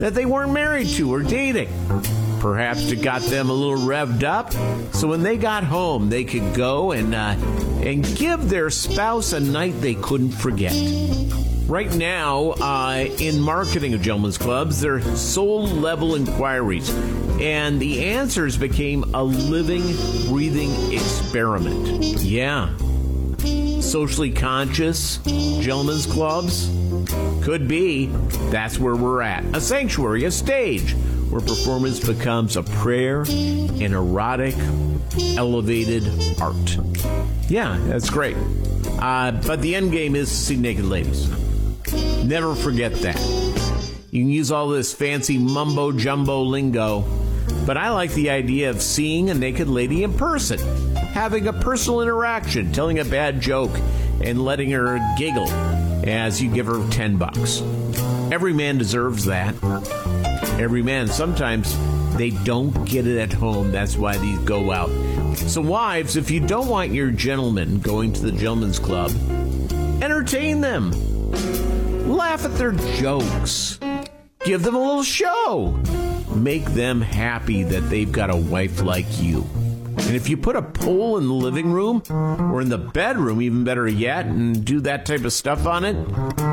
that they weren't married to or dating. Perhaps it got them a little revved up, so when they got home, they could go and give their spouse a night they couldn't forget. Right now, in marketing of gentlemen's clubs, they're soul-level inquiries, and the answers became a living, breathing experiment. Yeah. Socially conscious gentlemen's clubs? Could be. That's where we're at. A sanctuary, a stage, where performance becomes a prayer, an erotic, elevated art. Yeah, that's great. But the end game is to see naked ladies. Never forget that. You can use all this fancy mumbo-jumbo lingo, but I like the idea of seeing a naked lady in person, having a personal interaction, telling a bad joke, and letting her giggle as you give her $10. Every man deserves that. Every man. Sometimes they don't get it at home. That's why these go out. So wives, if you don't want your gentlemen going to the gentlemen's club, entertain them. Laugh at their jokes. Give them a little show. Make them happy that they've got a wife like you. And if you put a pole in the living room or in the bedroom, even better yet, and do that type of stuff on it,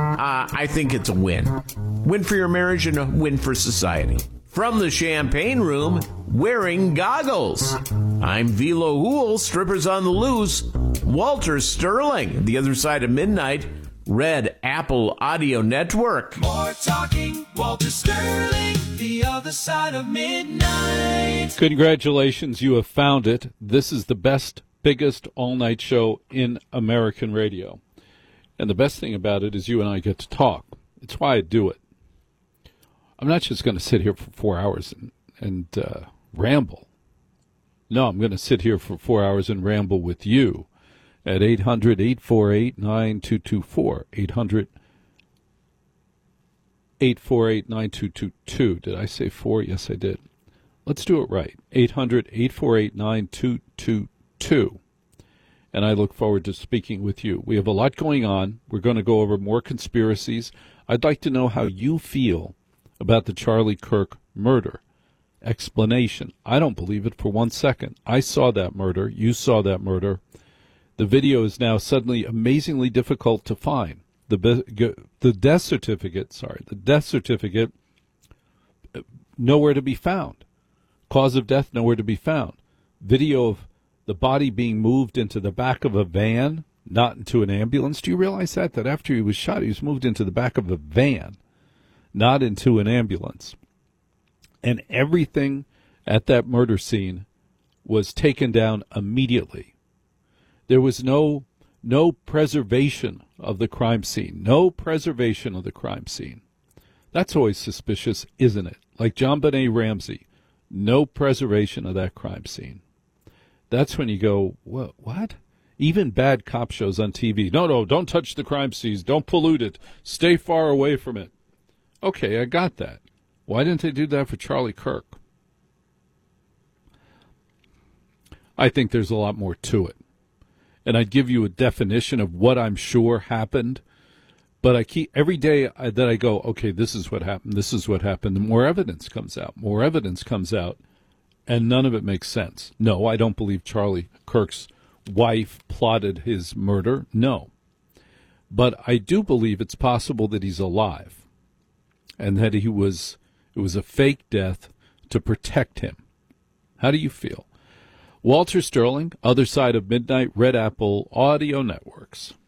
I think it's a win. Win for your marriage and a win for society. From the champagne room, wearing goggles, I'm Velo Hool, strippers on the loose, Walter Sterling, the other side of midnight, Red Apple Audio Network. More talking, Walter Sterling, the other side of midnight. Congratulations, you have found it. This is the best, biggest all-night show in American radio. And the best thing about it is you and I get to talk. It's why I do it. I'm not just going to sit here for 4 hours and ramble. No, I'm going to sit here for 4 hours and ramble with you at 800-848-9224. 800-848-9222. Did I say 4? Yes, I did. Let's do it right. 800-848-9222. And I look forward to speaking with you. We have a lot going on. We're going to go over more conspiracies. I'd like to know how you feel about the Charlie Kirk murder. Explanation. I don't believe it for 1 second. I saw that murder. You saw that murder. The video is now suddenly amazingly difficult to find. The death certificate, nowhere to be found. Cause of death, nowhere to be found. Video of the body being moved into the back of a van, not into an ambulance. Do you realize that after he was shot, he was moved into the back of a van, not into an ambulance? And everything at that murder scene was taken down immediately. There was no preservation of the crime scene. No preservation of the crime scene. That's always suspicious, isn't it? Like JonBenet Ramsey. No preservation of that crime scene. That's when you go, what? Even bad cop shows on TV. No, don't touch the crime scene. Don't pollute it. Stay far away from it. Okay, I got that. Why didn't they do that for Charlie Kirk? I think there's a lot more to it. And I'd give you a definition of what I'm sure happened. But every day that I go, okay, this is what happened, the more evidence comes out, and none of it makes sense. No, I don't believe Charlie Kirk's wife plotted his murder. No. But I do believe it's possible that he's alive and that it was a fake death to protect him. How do you feel? Walter Sterling, other side of midnight, Red Apple Audio Networks.